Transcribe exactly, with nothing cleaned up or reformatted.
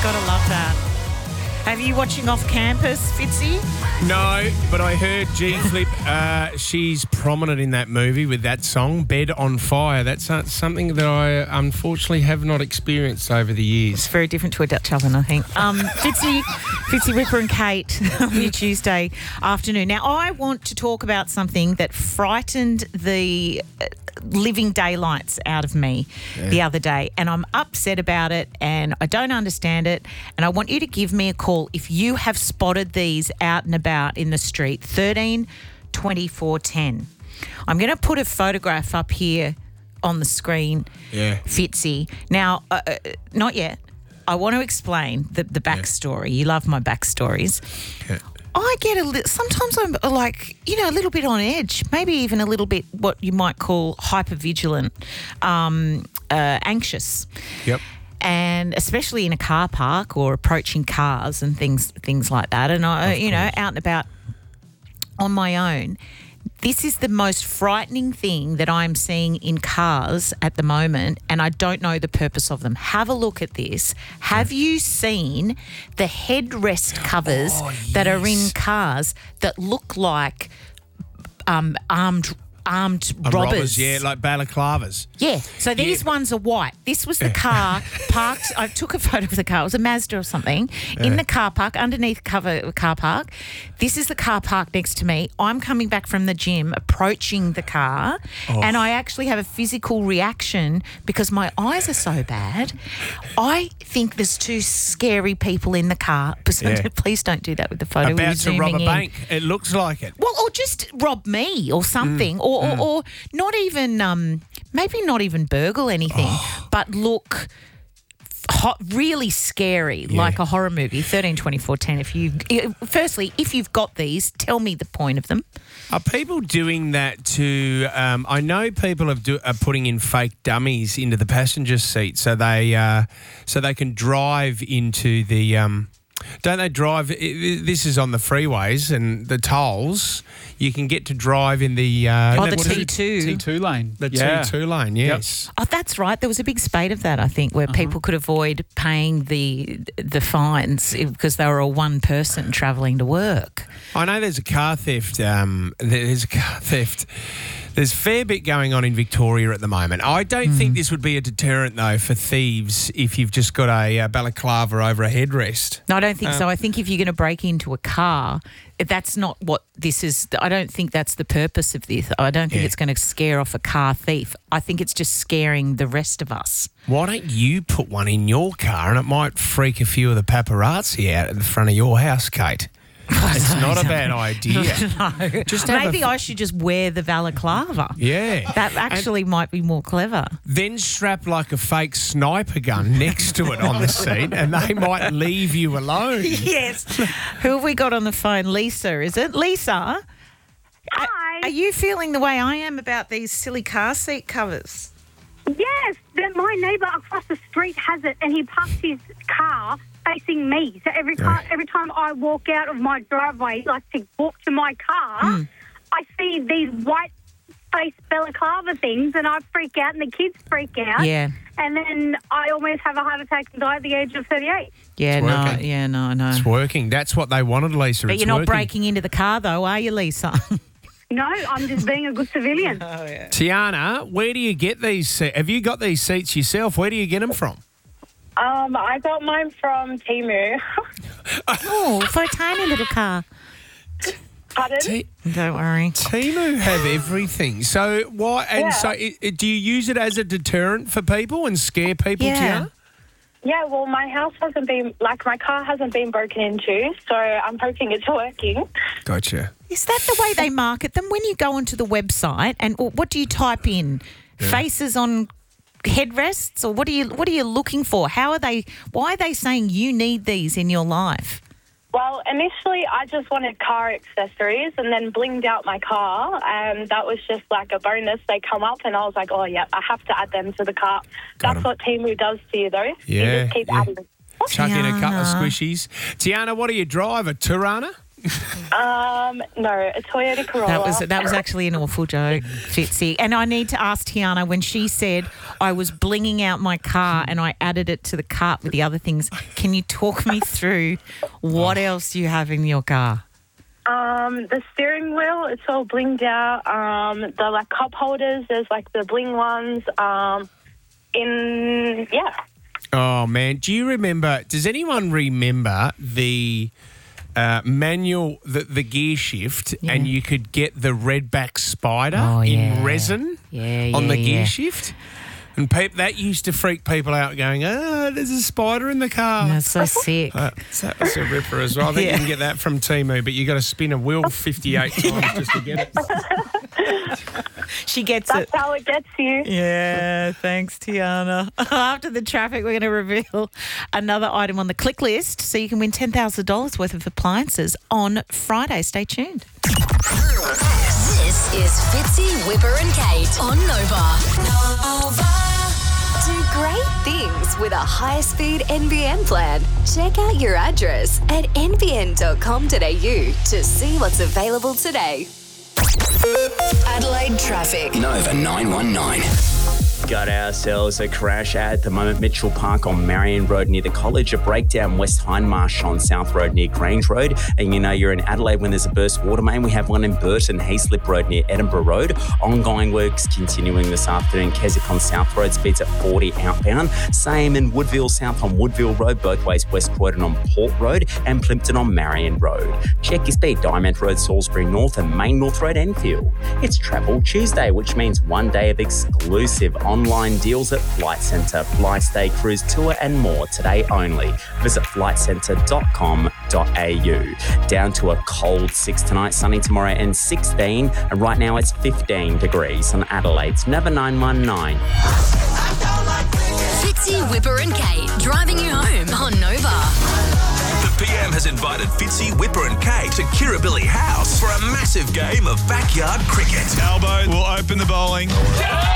Gotta love that. Have you watching Off Campus, Fitzy? No, but I heard G Flip, uh, she's prominent in that movie with that song, Bed on Fire. That's uh, something that I unfortunately have not experienced over the years. It's very different to a Dutch oven, I think. Um, Fitzy, Fitzy, Ripper and Kate on your Tuesday afternoon. Now, I want to talk about something that frightened the uh, living daylights out of me yeah. the other day, and I'm upset about it and I don't understand it, and I want you to give me a call if you have spotted these out and about in the street. thirteen twenty-four ten. I'm going to put a photograph up here on the screen, yeah. Fitzy. Now, uh, uh, not yet. I want to explain the, the backstory. Yeah. You love my backstories. Yeah. I get a little, sometimes I'm like, you know, a little bit on edge, maybe even a little bit what you might call hypervigilant, um, uh, anxious. Yep. And especially in a car park or approaching cars and things things like that. And, I, you know, out and about on my own. This is the most frightening thing that I'm seeing in cars at the moment, and I don't know the purpose of them. Have a look at this. Have you seen the headrest covers oh, yes. that are in cars that look like um, armed armed uh, robbers? robbers? Yeah, like balaclavas. Yeah. So these yeah. ones are white. This was the car parked. I took a photo of the car. It was a Mazda or something yeah. in the car park, underneath cover car park. This is the car park next to me. I'm coming back from the gym, approaching the car, oh. and I actually have a physical reaction because my eyes are so bad. I think there's two scary people in the car. Yeah. Please don't do that with the photo. About to rob a in. bank. It looks like it. Well, or just rob me or something, mm. or, mm. or or not even um, maybe not even burgle anything, oh. but look. Hot, really scary, yeah. like a horror movie. thirteen twenty-four ten. If you, firstly, if you've got these, tell me the point of them. Are people doing that to? Um, I know people have do, are putting in fake dummies into the passenger seat, so they uh, so they can drive into the. Um, don't they drive? It, this is on the freeways and the tolls. You can get to drive in the uh, oh the T two T two lane, the yeah. T two lane. Yes. Yep. Oh, that's right. There was a big spate of that, I think, where uh-huh. people could avoid paying the the fines because they were a one person travelling to work. I know there's a car theft. Um, there's a car theft. There's a fair bit going on in Victoria at the moment. I don't mm. think this would be a deterrent, though, for thieves if you've just got a, a balaclava over a headrest. No, I don't think uh, so. I think if you're going to break into a car, that's not what this is. I don't think that's the purpose of this. I don't think yeah. it's going to scare off a car thief. I think it's just scaring the rest of us. Why don't you put one in your car and it might freak a few of the paparazzi out at the front of your house, Kate? It's not a bad idea. No. Just Maybe f- I should just wear the balaclava. Yeah. That actually and might be more clever. Then strap like a fake sniper gun next to it on the seat and they might leave you alone. Yes. Who have we got on the phone? Lisa, is it? Lisa? Hi. Are, are you feeling the way I am about these silly car seat covers? Yes. My neighbour across the street has it and he parks his car facing me. So every time, every time I walk out of my driveway, like to walk to my car, mm. I see these white face balaclava things and I freak out and the kids freak out. Yeah. And then I almost have a heart attack and die at the age of thirty-eight. Yeah, no, yeah, no, no. It's working. That's what they wanted, Lisa. But it's you're not working. breaking into the car though, are you, Lisa? No, I'm just being a good civilian. Oh, yeah. Tiana, where do you get these? Se- have you got these seats yourself? Where do you get them from? Um, I got mine from Temu. Oh, for a tiny little car. Pardon? T- Don't worry. Temu have everything. So why? And yeah. so, it, it, do you use it as a deterrent for people and scare people? Yeah. Tiana? Yeah. Well, my house hasn't been like my car hasn't been broken into, so I'm hoping it's working. Gotcha. Is that the way they market them? When you go onto the website, and what do you type in? Yeah. Faces on headrests, or what are you what are you looking for? How are they? Why are they saying you need these in your life? Well, initially I just wanted car accessories and then blinged out my car, and that was just like a bonus. They come up and I was like, oh yeah, I have to add them to the cart. Got That's 'em. What Temu does to you though. Yeah, you just keep yeah. adding them. Chuck Tiana. in a couple of squishies. Tiana, what do you drive? A Tirana? Um, no, a Toyota Corolla. That was that was actually an awful joke, Fitzy. And I need to ask Tiana, when she said I was blinging out my car and I added it to the cart with the other things, can you talk me through what else you have in your car? Um, the steering wheel, it's all blinged out. Um, the like cup holders, there's like the bling ones. Um, in yeah. Oh, man. Do you remember, does anyone remember the uh, manual, the, the gear shift, Yeah. and you could get the redback spider Oh, in yeah. resin Yeah, on yeah, the gear yeah. shift? And peop that used to freak people out going, oh, there's a spider in the car. That's so sick. Uh, so that was a ripper as well. I think Yeah. you can get that from Temu, but you got to spin a wheel fifty-eight times just to get it. She gets That's it. how it gets you. Yeah, thanks, Tiana. After the traffic, we're going to reveal another item on the click list so you can win ten thousand dollars worth of appliances on Friday. Stay tuned. This is Fitzy, Whipper and Kate on Nova. Nova. Do great things with a high-speed N B N plan. Check out your address at n b n dot com dot a u to see what's available today. Adelaide traffic. Nova nine one nine. Got ourselves a crash at the moment. Mitchell Park on Marion Road near the college. A breakdown West Hindmarsh on South Road near Grange Road. And you know you're in Adelaide when there's a burst water main. We have one in Burton, Hayslip Road near Edinburgh Road. Ongoing works continuing this afternoon. Keswick on South Road, speeds at forty outbound. Same in Woodville South on Woodville Road, both ways West Croydon on Port Road and Plimpton on Marion Road. Check your speed. Diamond Road, Salisbury North and Main North Road, Enfield. It's Travel Tuesday, which means one day of exclusive online deals at Flight Centre, Fly Stay Cruise Tour and more today only. Visit flight centre dot com dot a u. Down to a cold six tonight, sunny tomorrow and sixteen, and right now it's fifteen degrees on Adelaide's Nova nine one nine. Fitzy, Whipper and Kate driving you home on Nova. The P M has invited Fitzy, Whipper and Kate to Kirribilli House for a massive game of backyard cricket. Albo will open the bowling.